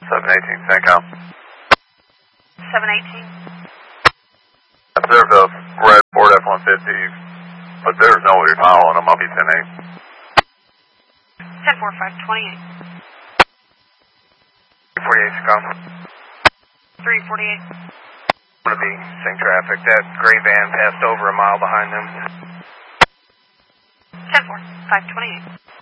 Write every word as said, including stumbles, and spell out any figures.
seven eighteen, CENTCOM. seven eighteen. Observe the red Ford F one fifty, but there's nobody following them. I'll be ten eight. ten four, five twenty-eight. three forty-eight, CENTCOM. three forty-eight. Going to be sync traffic. That gray van passed over a mile behind them. ten four, five twenty-eight.